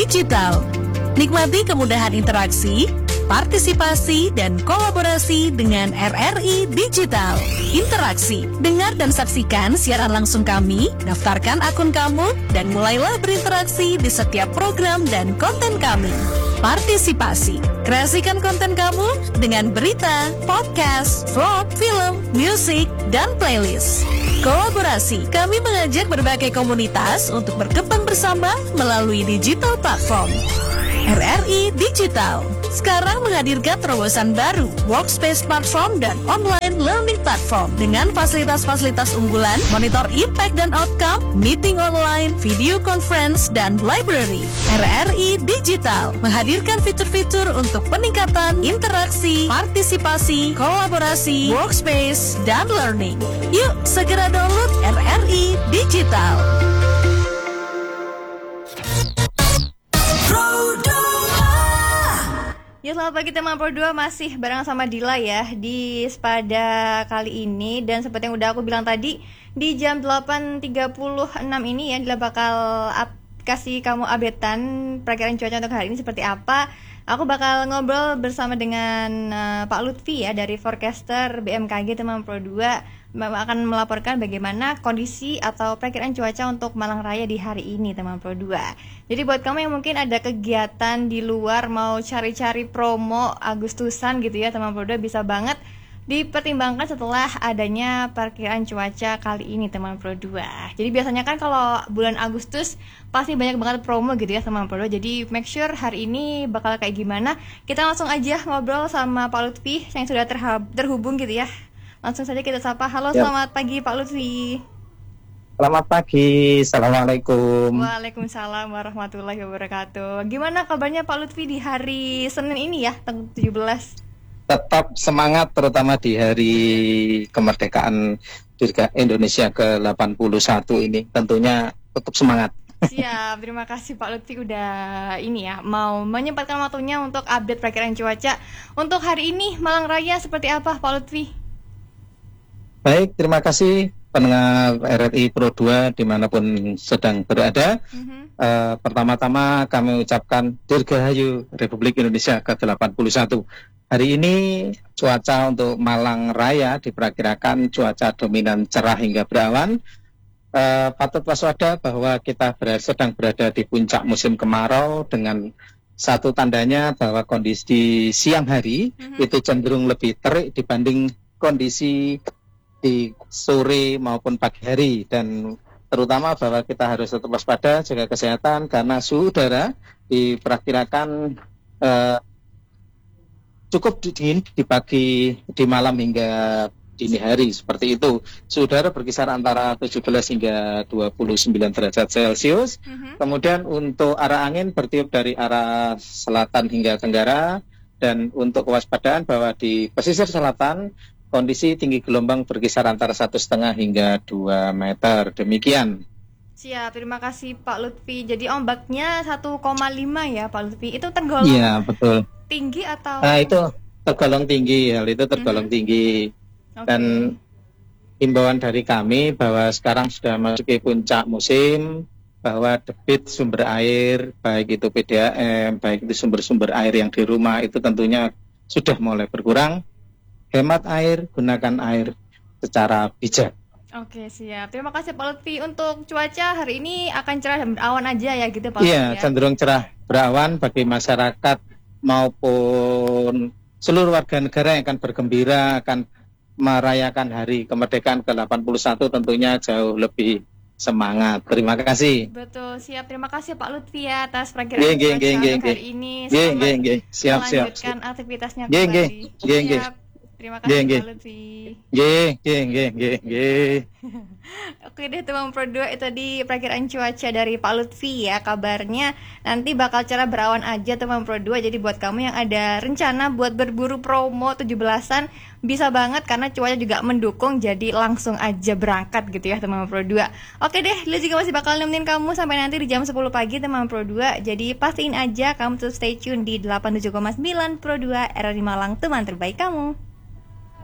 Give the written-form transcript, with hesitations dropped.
Digital. Nikmati kemudahan interaksi, partisipasi, dan kolaborasi dengan RRI Digital. Interaksi, dengar dan saksikan siaran langsung kami, daftarkan akun kamu, dan mulailah berinteraksi di setiap program dan konten kami. Partisipasi, kreasikan konten kamu dengan berita, podcast, vlog, film, musik, dan playlist. Kolaborasi, kami mengajak berbagai komunitas untuk berkembang bersama melalui digital platform. RRI Digital sekarang menghadirkan terobosan baru, workspace platform dan online learning platform dengan fasilitas-fasilitas unggulan, monitor impact dan outcome, meeting online, video conference, dan library. RRI Digital menghadirkan fitur-fitur untuk peningkatan interaksi, partisipasi, kolaborasi, workspace, dan learning. Yuk segera download RRI Digital. Ya, selamat pagi teman Pro 2, masih bareng sama Dila ya di Spada kali ini. Dan seperti yang udah aku bilang tadi, di jam 8.36 ini ya Dila bakal kasih kamu updatean perakiraan cuaca untuk hari ini seperti apa. Aku bakal ngobrol bersama dengan Pak Lutfi ya dari forecaster BMKG teman Pro 2, akan melaporkan bagaimana kondisi atau perakiraan cuaca untuk Malang Raya di hari ini teman Pro 2. Jadi buat kamu yang mungkin ada kegiatan di luar, mau cari-cari promo Agustusan gitu ya teman Pro 2, bisa banget dipertimbangkan setelah adanya perkiraan cuaca kali ini teman Pro 2. Jadi biasanya kan kalau bulan Agustus pasti banyak banget promo gitu ya teman Pro 2. Jadi make sure hari ini bakal kayak gimana. Kita langsung aja ngobrol sama Pak Lutfi yang sudah terhubung gitu ya. Langsung saja kita sapa. Halo, selamat pagi Pak Lutfi. Selamat pagi, Assalamualaikum. Waalaikumsalam warahmatullahi wabarakatuh. Gimana kabarnya Pak Lutfi di hari Senin ini ya, tanggal 17? Tetap semangat, terutama di hari kemerdekaan Indonesia ke-81 ini. Tentunya tetap semangat. Siap, terima kasih Pak Lutfi udah ini ya, mau menyempatkan waktunya untuk update perakiraan cuaca. Untuk hari ini Malang Raya seperti apa Pak Lutfi? Baik, terima kasih pendengar RRI Pro 2 dimanapun sedang berada. Pertama-tama kami ucapkan Dirgahayu Republik Indonesia ke-81. Hari ini cuaca untuk Malang Raya diperkirakan cuaca dominan cerah hingga berawan. Patut waspada bahwa kita sedang berada di puncak musim kemarau, dengan satu tandanya bahwa kondisi siang hari itu cenderung lebih terik dibanding kondisi di sore maupun pagi hari, dan terutama bahwa kita harus tetap waspada, jaga kesehatan karena suhu udara diperkirakan cukup dingin di pagi, di malam hingga dini hari, seperti itu. Suhu udara berkisar antara 17 hingga 29 derajat Celcius. Kemudian untuk arah angin bertiup dari arah selatan hingga tenggara, dan untuk kewaspadaan bahwa di pesisir selatan kondisi tinggi gelombang berkisar antara 1,5 hingga 2 meter. Demikian. Siap, terima kasih Pak Lutfi. Jadi ombaknya 1,5 ya Pak Lutfi. Itu tergolong betul. Tinggi atau? Nah, itu tergolong tinggi, hal itu tergolong tinggi. Okay. Dan himbauan dari kami bahwa sekarang sudah memasuki puncak musim, bahwa debit sumber air, baik itu PDAM, baik itu sumber-sumber air yang di rumah, itu tentunya sudah mulai berkurang. Hemat air, gunakan air secara bijak. Oke, siap. Terima kasih Pak Lutfi. Untuk cuaca hari ini akan cerah dan berawan aja ya gitu Pak Lutfi? Iya, cenderung cerah berawan bagi masyarakat maupun seluruh warga negara yang akan bergembira, akan merayakan hari kemerdekaan ke-81, tentunya jauh lebih semangat. Terima kasih. Betul, siap. Terima kasih Pak Lutfi ya atas perakiraan cuaca hari ini. Siap. Melanjutkan aktivitasnya kembali. Siap. Terima kasih Pak Lutfi. Oke deh teman Pro 2, itu tadi perakiraan cuaca dari Pak Lutfi ya. Kabarnya nanti bakal cerah berawan aja teman Pro 2. Jadi buat kamu yang ada rencana buat berburu promo 17-an, bisa banget karena cuaca juga mendukung. Jadi langsung aja berangkat gitu ya teman Pro 2. Oke deh, Lila juga masih bakal nemenin kamu sampai nanti di jam 10 pagi teman Pro 2. Jadi pastiin aja kamu tuh stay tune di 87,9 Pro 2 RRI Malang, teman terbaik kamu.